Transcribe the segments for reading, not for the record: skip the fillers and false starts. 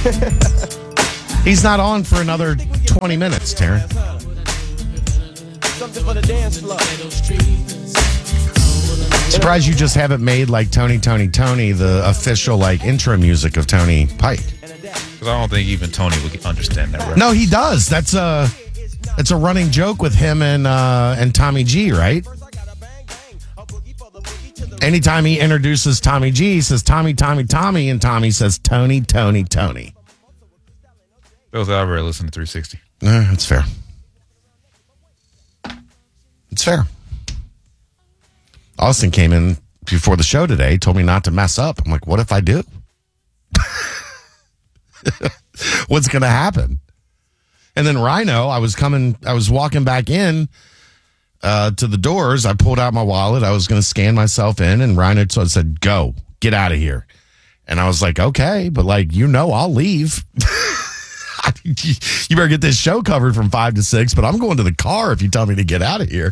He's not on for another 20 minutes, Taryn. Surprised you just haven't made like Tony, the official like intro music of Tony Pike. Because I don't think even Tony would understand that reference. No, he does. That's a running joke with him and Tommy G, right? Anytime he introduces Tommy G, he says Tommy, and Tommy says Tony. Those I ever listened to 360. That's fair. It's fair. Austin came in before the show today, told me not to mess up. I'm like, what if I do? What's going to happen? And then Rhino, I was walking back in to the doors. I pulled out my wallet. I was going to scan myself in, and Rhino said, go, get out of here. And I was like, okay, but like, I'll leave. You better get this show covered from 5 to 6, but I'm going to the car if you tell me to get out of here.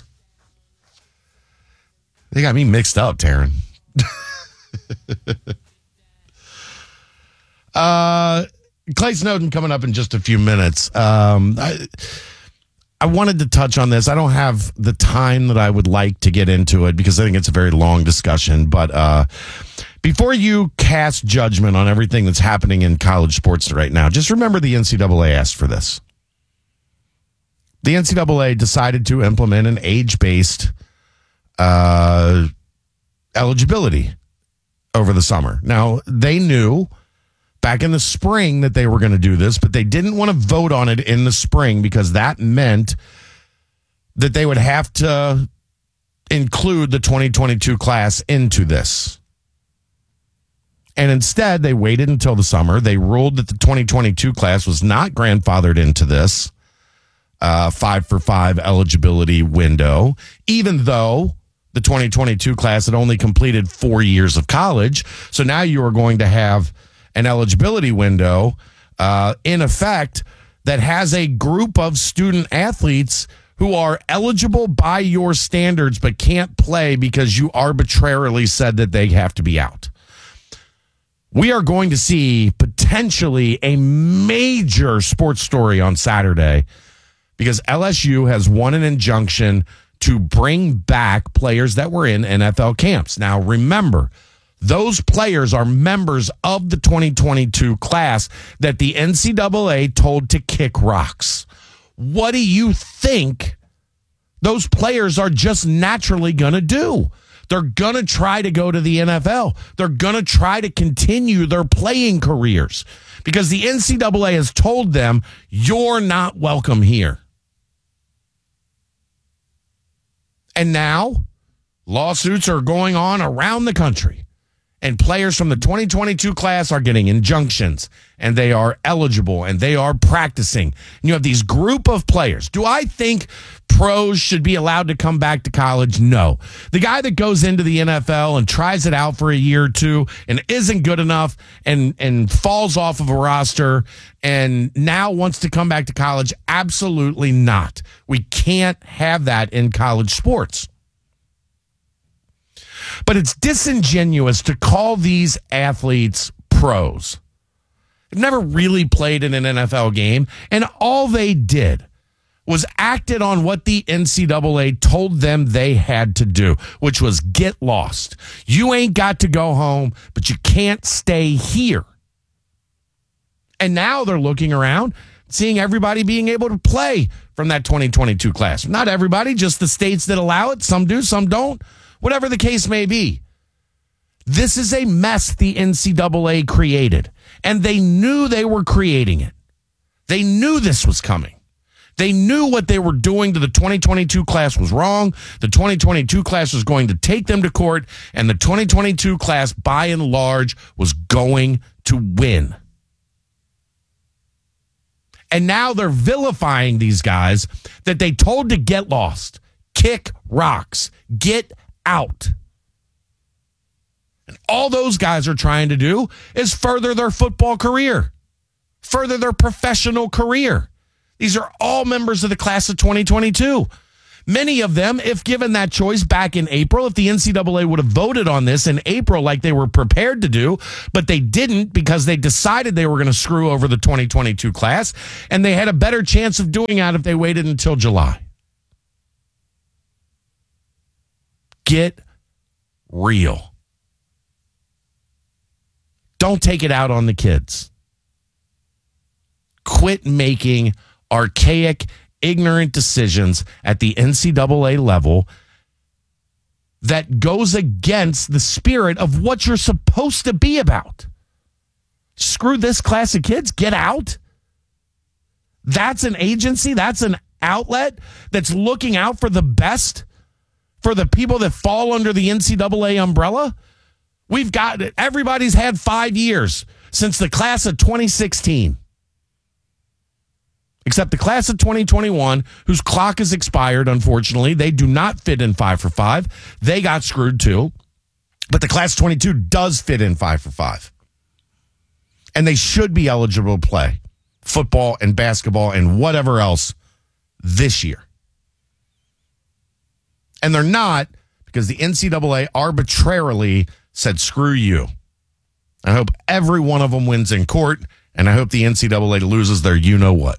They got me mixed up, Taryn. Clay Snowden coming up in just a few minutes. I wanted to touch on this. I don't have the time that I would like to get into it because I think it's a very long discussion. But before you cast judgment on everything that's happening in college sports right now, just remember the NCAA asked for this. The NCAA decided to implement an age-based eligibility over the summer. Now, they knew back in the spring that they were going to do this, but they didn't want to vote on it in the spring because that meant that they would have to include the 2022 class into this. And instead, they waited until the summer. They ruled that the 2022 class was not grandfathered into this 5-for-5 eligibility window, even though the 2022 class had only completed 4 years of college. So now you are going to have an eligibility window in effect that has a group of student athletes who are eligible by your standards but can't play because you arbitrarily said that they have to be out. We are going to see potentially a major sports story on Saturday because LSU has won an injunction to bring back players that were in NFL camps. Now, remember, those players are members of the 2022 class that the NCAA told to kick rocks. What do you think those players are just naturally going to do? They're going to try to go to the NFL. They're going to try to continue their playing careers because the NCAA has told them, you're not welcome here. And now lawsuits are going on around the country. And players from the 2022 class are getting injunctions, and they are eligible, and they are practicing. And you have these group of players. Do I think pros should be allowed to come back to college? No. The guy that goes into the NFL and tries it out for a year or two and isn't good enough and falls off of a roster and now wants to come back to college, absolutely not. We can't have that in college sports. But it's disingenuous to call these athletes pros. They've never really played in an NFL game, and all they did was acted on what the NCAA told them they had to do, which was get lost. You ain't got to go home, but you can't stay here. And now they're looking around, seeing everybody being able to play from that 2022 class. Not everybody, just the states that allow it. Some do, some don't. Whatever the case may be. This is a mess the NCAA created, and they knew they were creating it. They knew this was coming. They knew what they were doing to the 2022 class was wrong. The 2022 class was going to take them to court, and the 2022 class, by and large, was going to win. And now they're vilifying these guys that they told to get lost, kick rocks, get out. And all those guys are trying to do is further their football career, further their professional career. These are all members of the class of 2022. Many of them, if given that choice back in April, if the NCAA would have voted on this in April like they were prepared to do, but they didn't because they decided they were going to screw over the 2022 class, and they had a better chance of doing that if they waited until July. Get real. Don't take it out on the kids. Quit making archaic, ignorant decisions at the NCAA level that goes against the spirit of what you're supposed to be about. Screw this class of kids. Get out. That's an agency. That's an outlet that's looking out for the best for the people that fall under the NCAA umbrella. Everybody's had 5 years since the class of 2016. Except the class of 2021, whose clock is expired, unfortunately. They do not fit in 5 for 5. They got screwed too. But the class of 22 does fit in 5 for 5. And they should be eligible to play football and basketball and whatever else this year. And they're not because the NCAA arbitrarily said, screw you. I hope every one of them wins in court, and I hope the NCAA loses their you-know-what.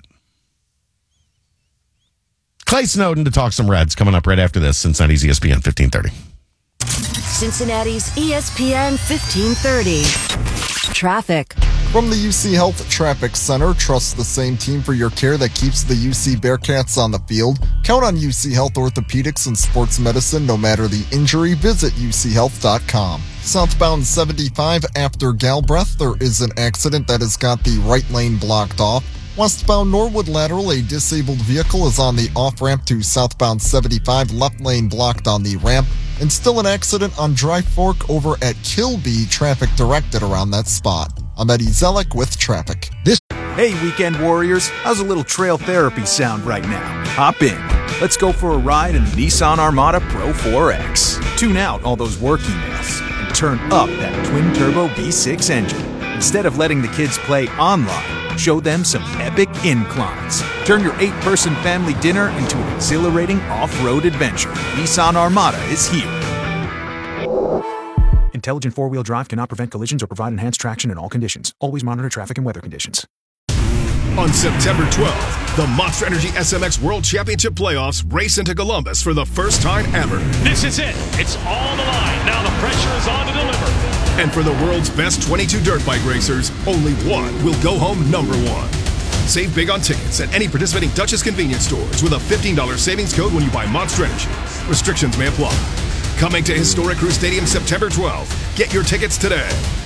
Clay Snowden to talk some Reds coming up right after this. Cincinnati's ESPN 1530. Cincinnati's ESPN 1530. Traffic. From the UC Health Traffic Center, trust the same team for your care that keeps the UC Bearcats on the field. Count on UC Health Orthopedics and Sports Medicine no matter the injury. Visit uchealth.com. Southbound 75 after Galbraith, there is an accident that has got the right lane blocked off. Westbound Norwood lateral, a disabled vehicle is on the off-ramp to southbound 75, left lane blocked on the ramp. And still an accident on Dry Fork over at Kilby, traffic directed around that spot. I'm Eddie Zellick with traffic. Hey, weekend warriors, how's a little trail therapy sound right now? Hop in. Let's go for a ride in the Nissan Armada Pro 4X. Tune out all those work emails and turn up that twin-turbo V6 engine. Instead of letting the kids play online, show them some epic inclines. Turn your 8-person family dinner into an exhilarating off-road adventure. Nissan Armada is here. Intelligent four-wheel drive cannot prevent collisions or provide enhanced traction in all conditions. Always monitor traffic and weather conditions. On September 12th, the Monster Energy SMX World Championship Playoffs race into Columbus for the first time ever. This is it. It's all the line. Now the pressure is on to deliver. And for the world's best 22 dirt bike racers, only one will go home number one. Save big on tickets at any participating Dutchess convenience stores with a $15 savings code when you buy Monster Energy. Restrictions may apply. Coming to historic Crew Stadium September 12th. Get your tickets today.